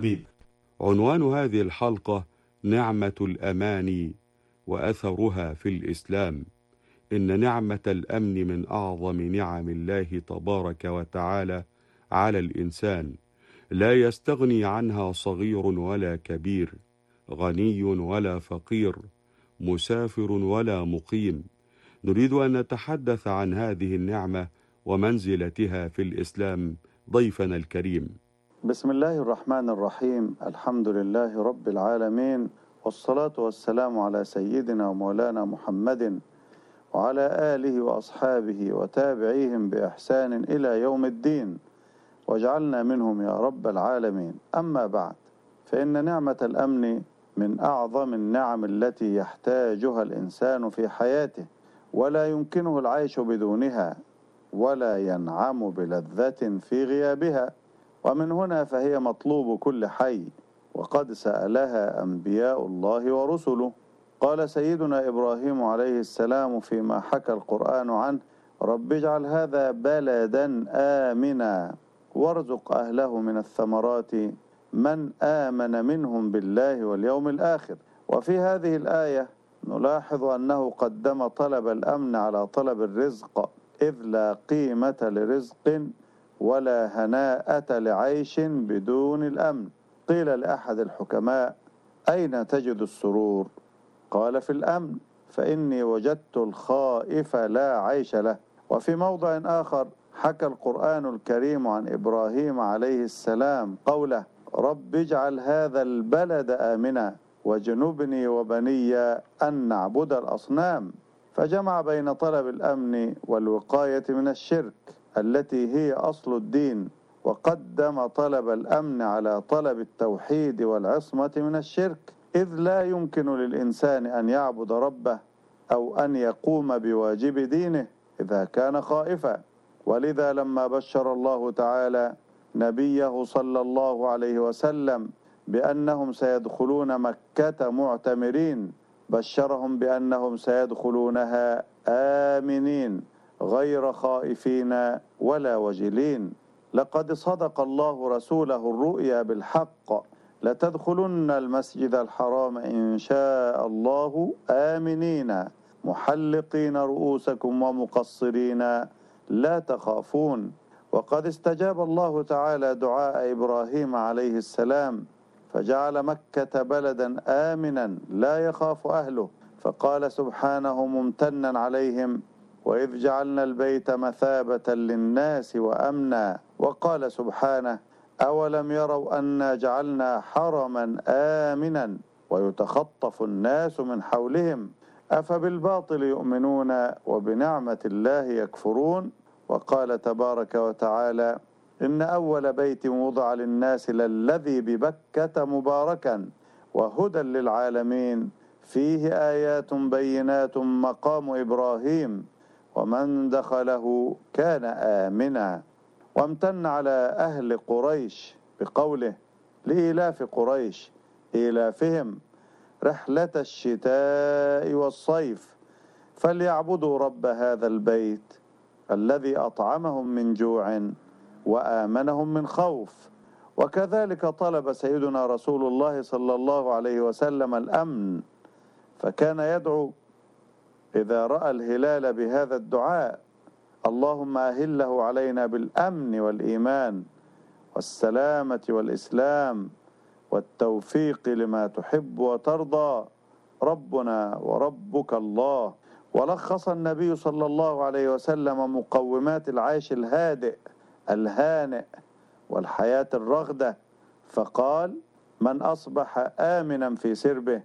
حبيب. عنوان هذه الحلقة: نعمة الأمان وأثرها في الإسلام. إن نعمة الأمن من أعظم نعم الله تبارك وتعالى على الإنسان، لا يستغني عنها صغير ولا كبير، غني ولا فقير، مسافر ولا مقيم. نريد أن نتحدث عن هذه النعمة ومنزلتها في الإسلام. ضيفنا الكريم. بسم الله الرحمن الرحيم. الحمد لله رب العالمين، والصلاة والسلام على سيدنا ومولانا محمد وعلى آله وأصحابه وتابعيهم بإحسان إلى يوم الدين، واجعلنا منهم يا رب العالمين. أما بعد، فإن نعمة الأمن من أعظم النعم التي يحتاجها الإنسان في حياته، ولا يمكنه العيش بدونها، ولا ينعم بلذة في غيابها. ومن هنا فهي مطلوب كل حي، وقد سألها أنبياء الله ورسله. قال سيدنا إبراهيم عليه السلام فيما حكى القرآن عنه: رب اجعل هذا بلدا آمنا وارزق أهله من الثمرات من آمن منهم بالله واليوم الآخر. وفي هذه الآية نلاحظ أنه قدم طلب الأمن على طلب الرزق، إذ لا قيمة لرزق ولا هناءة لعيش بدون الأمن. قيل لأحد الحكماء: أين تجد السرور؟ قال: في الأمن، فإني وجدت الخائف لا عيش له. وفي موضع آخر حكى القرآن الكريم عن إبراهيم عليه السلام قوله: رب اجعل هذا البلد آمنا واجنبني وبني أن نعبد الأصنام. فجمع بين طلب الأمن والوقاية من الشرك التي هي أصل الدين، وقدم طلب الأمن على طلب التوحيد والعصمة من الشرك، إذ لا يمكن للإنسان أن يعبد ربه أو أن يقوم بواجب دينه إذا كان خائفا. ولذا لما بشر الله تعالى نبيه صلى الله عليه وسلم بأنهم سيدخلون مكة معتمرين، بشرهم بأنهم سيدخلونها آمنين غير خائفين ولا وجلين. لقد صدق الله رسوله الرؤيا بالحق: لتدخلن المسجد الحرام إن شاء الله آمنين محلقين رؤوسكم ومقصرين لا تخافون. وقد استجاب الله تعالى دعاء إبراهيم عليه السلام، فجعل مكة بلدا آمنا لا يخاف أهله، فقال سبحانه ممتنا عليهم: وإذ جعلنا البيت مثابة للناس وأمنا. وقال سبحانه: أولم يروا أنا جعلنا حرما آمنا ويتخطف الناس من حولهم أفبالباطل يؤمنون وبنعمة الله يكفرون. وقال تبارك وتعالى: إن أول بيت وضع للناس للذي ببكة مباركا وهدى للعالمين فيه آيات بينات مقام إبراهيم ومن دخله كان آمنا. وامتن على أهل قريش بقوله: لإيلاف قريش إيلافهم رحلة الشتاء والصيف فليعبدوا رب هذا البيت الذي أطعمهم من جوع وآمنهم من خوف. وكذلك طلب سيدنا رسول الله صلى الله عليه وسلم الأمن، فكان يدعو إذا رأى الهلال بهذا الدعاء: اللهم أهله علينا بالأمن والإيمان والسلامة والإسلام والتوفيق لما تحب وترضى، ربنا وربك الله. ولخص النبي صلى الله عليه وسلم مقومات العيش الهادئ الهانئ والحياة الرغدة، فقال: من أصبح آمنا في سربه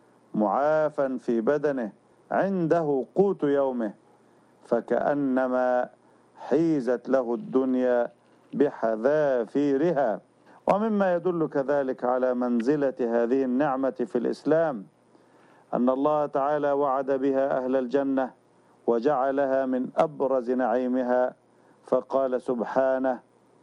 معافا في بدنه عنده قوت يومه فكأنما حيزت له الدنيا بحذافيرها. ومما يدل كذلك على منزلة هذه النعمة في الإسلام أن الله تعالى وعد بها أهل الجنة وجعلها من أبرز نعيمها، فقال سبحانه: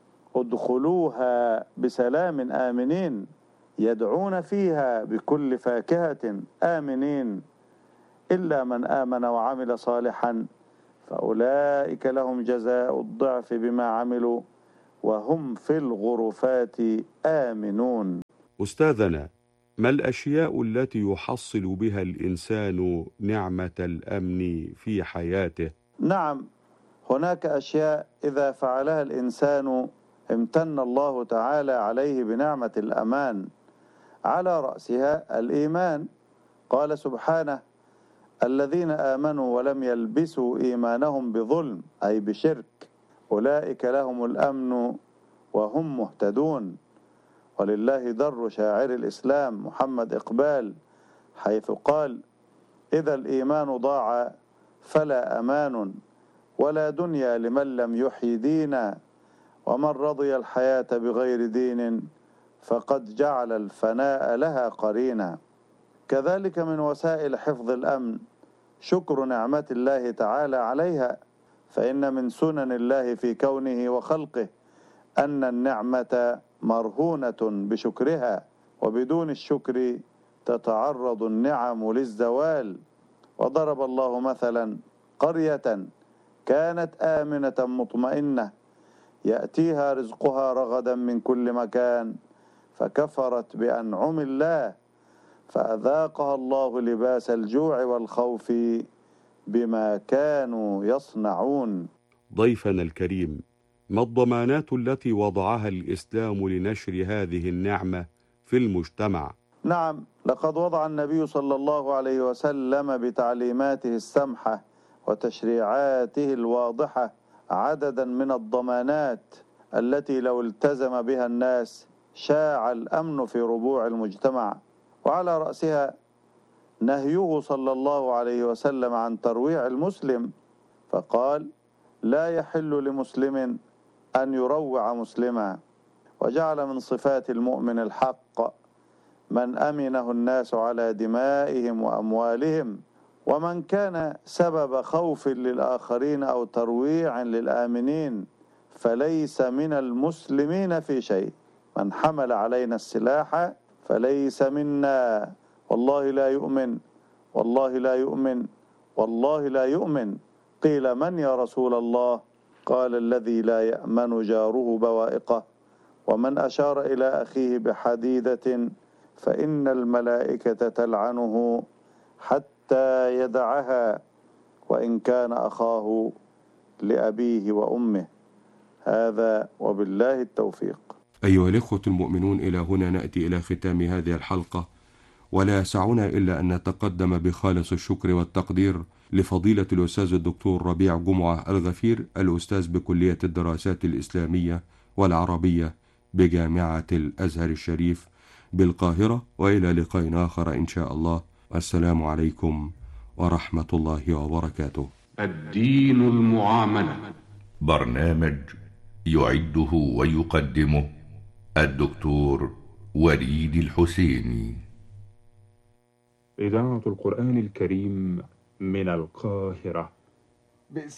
ادخلوها بسلام آمنين يدعون فيها بكل فاكهة آمنين إلا من آمن وعمل صالحا فأولئك لهم جزاء الضعف بما عملوا وهم في الغرفات آمنون. أستاذنا، ما الأشياء التي يحصل بها الإنسان نعمة الأمن في حياته؟ نعم، هناك أشياء إذا فعلها الإنسان امتن الله تعالى عليه بنعمة الأمان، على رأسها الإيمان. قال سبحانه: الذين آمنوا ولم يلبسوا إيمانهم بظلم، أي بشرك، أولئك لهم الأمن وهم مهتدون. ولله در شاعر الإسلام محمد إقبال حيث قال: إذا الإيمان ضاع فلا أمان، ولا دنيا لمن لم يحيي دينا، ومن رضي الحياة بغير دين فقد جعل الفناء لها قرينا. كذلك من وسائل حفظ الأمن شكر نعمة الله تعالى عليها، فإن من سنن الله في كونه وخلقه أن النعمة مرهونة بشكرها، وبدون الشكر تتعرض النعم للزوال. وضرب الله مثلا قرية كانت آمنة مطمئنة يأتيها رزقها رغدا من كل مكان فكفرت بأنعم الله فأذاقها الله لباس الجوع والخوف بما كانوا يصنعون. ضيفنا الكريم، ما الضمانات التي وضعها الإسلام لنشر هذه النعمة في المجتمع؟ نعم، لقد وضع النبي صلى الله عليه وسلم بتعليماته السمحة وتشريعاته الواضحة عددا من الضمانات التي لو التزم بها الناس شاع الأمن في ربوع المجتمع، وعلى رأسها نهيه صلى الله عليه وسلم عن ترويع المسلم، فقال: لا يحل لمسلم أن يروع مسلما. وجعل من صفات المؤمن الحق من أمنه الناس على دمائهم وأموالهم، ومن كان سبب خوف للآخرين أو ترويع للآمنين فليس من المسلمين في شيء. من حمل علينا السلاح فليس منا، والله لا يؤمن، والله لا يؤمن، والله لا يؤمن. قيل: من يا رسول الله؟ قال: الذي لا يأمن جاره بوائقه. ومن أشار إلى أخيه بحديدة فإن الملائكة تلعنه حتى يدعها، وإن كان أخاه لأبيه وأمه. هذا وبالله التوفيق. أيها الإخوة المؤمنون، إلى هنا نأتي إلى ختام هذه الحلقة، ولا يسعنا إلا أن نتقدم بخالص الشكر والتقدير لفضيلة الأستاذ الدكتور ربيع جمعة الغفير، الأستاذ بكلية الدراسات الإسلامية والعربية بجامعة الأزهر الشريف بالقاهرة. وإلى لقاء آخر إن شاء الله. السلام عليكم ورحمة الله وبركاته. الدين المعاملة، برنامج يعده ويقدمه الدكتور وليد الحسيني. إذاعة القرآن الكريم من القاهرة.